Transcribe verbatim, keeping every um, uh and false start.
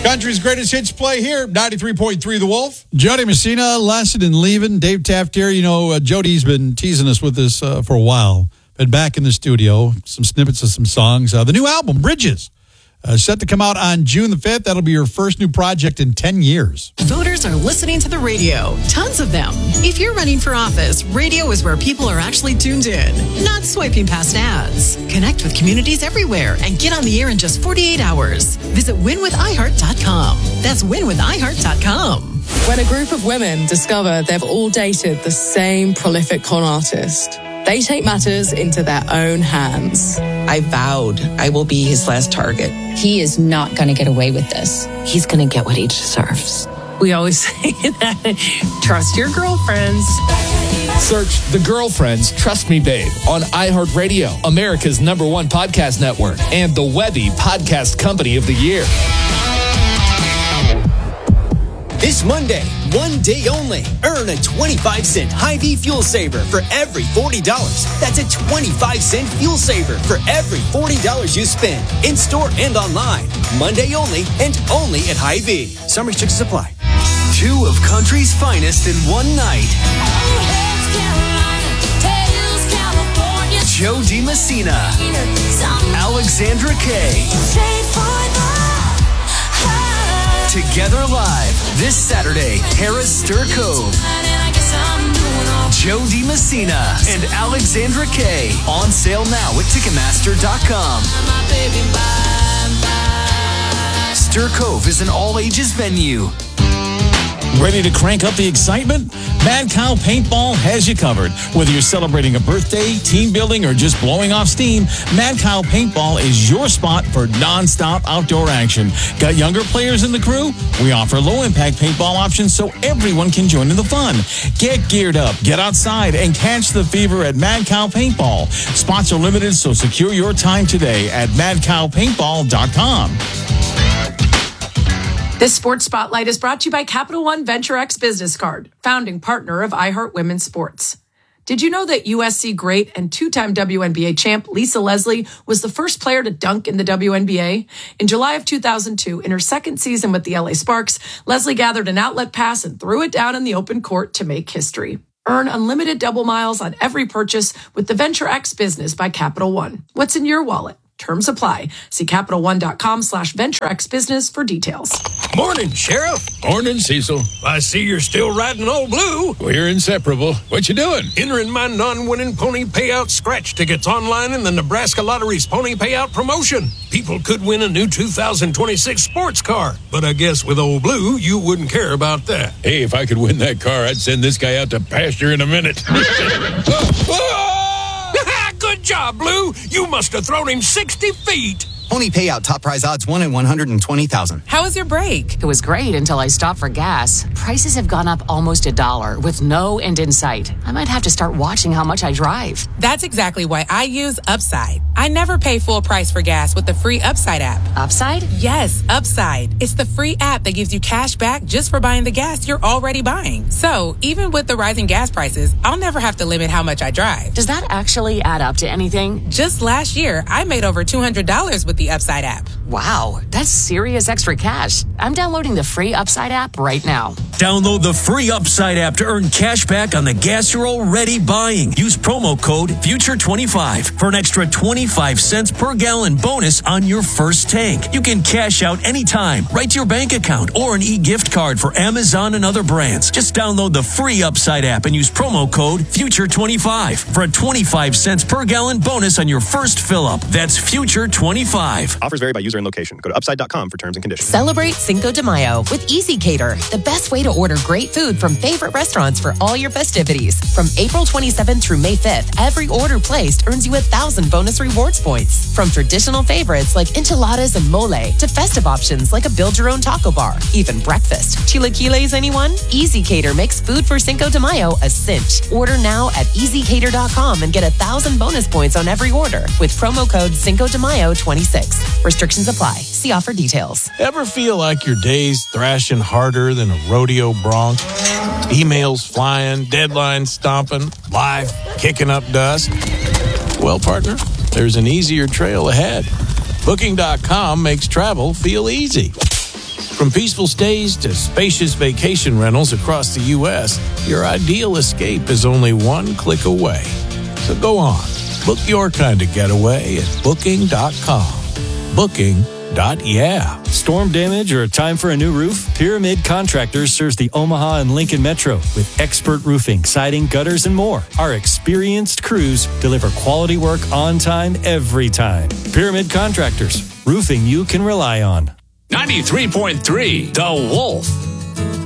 Country's greatest hits play here, ninety-three point three The Wolf. Jody Messina, Lasted and Leaving. Dave Taft here. You know, uh, Jody's been teasing us with this uh, for a while. Been back in the studio. Some snippets of some songs. Uh, the new album, Bridges, uh, set to come out on June the fifth. That'll be your first new project in ten years. Voters are listening to the radio. Tons of them. If you're running for office, radio is where people are actually tuned in, not swiping past ads. Connect with communities everywhere and get on the air in just forty-eight hours. Visit win with i heart dot com. That's win with i heart dot com. When a group of women discover they've all dated the same prolific con artist, they take matters into their own hands. I vowed I will be his last target. He is not going to get away with this. He's going to get what he deserves. We always say that. Trust your girlfriends. Search The Girlfriends Trust Me Babe on iHeartRadio, America's number one podcast network, and the Webby Podcast Company of the Year. This Monday, one day only, earn a twenty-five cent Hy-Vee fuel saver for every forty dollars. That's a twenty-five cent fuel saver for every forty dollars you spend, in-store and online. Monday only, and only at Hy-Vee. Some restrictions apply. Two of country's finest in one night. Joe Messina, Alexandra Kay. Together live this Saturday, Harris Stir Cove. Joe Messina and Alexandra Kay on sale now at Ticketmaster dot com. Stir Cove is an all-ages venue. Ready to crank up the excitement? Mad Cow Paintball has you covered. Whether you're celebrating a birthday, team building, or just blowing off steam, Mad Cow Paintball is your spot for non-stop outdoor action. Got younger players in the crew? We offer low-impact paintball options so everyone can join in the fun. Get geared up, get outside, and catch the fever at Mad Cow Paintball. Spots are limited, so secure your time today at mad cow paintball dot com. This Sports Spotlight is brought to you by Capital One Venture X Business Card, founding partner of iHeart Women's Sports. Did you know that U S C great and two-time W N B A champ Lisa Leslie was the first player to dunk in the W N B A? In July of two thousand two, in her second season with the L A Sparks, Leslie gathered an outlet pass and threw it down in the open court to make history. Earn unlimited double miles on every purchase with the Venture X Business by Capital One. What's in your wallet? Terms apply. See Capital One dot com slash Venture X Business for details. Morning, Sheriff. Morning, Cecil. I see you're still riding Old Blue. We're inseparable. What you doing? Entering my non-winning pony payout scratch tickets online in the Nebraska Lottery's pony payout promotion. People could win a new two thousand twenty-six sports car, but I guess with Old Blue, you wouldn't care about that. Hey, if I could win that car, I'd send this guy out to pasture in a minute. Good job, Blue. You must have thrown him sixty feet. Pony payout, top prize odds, one in one hundred twenty thousand. How was your break? It was great until I stopped for gas. Prices have gone up almost a dollar with no end in sight. I might have to start watching how much I drive. That's exactly why I use Upside. I never pay full price for gas with the free Upside app. Upside? Yes, Upside. It's the free app that gives you cash back just for buying the gas you're already buying. So, even with the rising gas prices, I'll never have to limit how much I drive. Does that actually add up to anything? Just last year, I made over two hundred dollars with the Upside app. Wow, that's serious extra cash. I'm downloading the free Upside app right now. Download the free Upside app to earn cash back on the gas you're already buying. Use promo code future twenty-five for an extra twenty-five cents per gallon bonus on your first tank. You can cash out anytime, right to your bank account, or an e-gift card for Amazon and other brands. Just download the free Upside app and use promo code future twenty-five for a twenty-five cents per gallon bonus on your first fill-up. That's future twenty-five. Offers vary by user and location. Go to upside dot com for terms and conditions. Celebrate Cinco de Mayo with Easy Cater, the best way to order great food from favorite restaurants for all your festivities. From April twenty-seventh through May fifth, every order placed earns you a thousand bonus rewards points. From traditional favorites like enchiladas and mole to festive options like a build-your-own taco bar, even breakfast. Chilaquiles, anyone? Easy Cater makes food for Cinco de Mayo a cinch. Order now at easy cater dot com and get a thousand bonus points on every order with promo code Cinco de Mayo twenty-six. Restrictions apply. See offer details. Ever feel like your day's thrashing harder than a rodeo bronc? Emails flying, deadlines stomping, life kicking up dust? Well, partner, there's an easier trail ahead. Booking dot com makes travel feel easy. From peaceful stays to spacious vacation rentals across the U S, your ideal escape is only one click away. So go on, book your kind of getaway at booking dot com. Booking. Dot yeah. Storm damage or time for a new roof? Pyramid Contractors serves the Omaha and Lincoln Metro with expert roofing, siding, gutters, and more. Our experienced crews deliver quality work on time every time. Pyramid Contractors, roofing you can rely on. ninety-three point three The Wolf.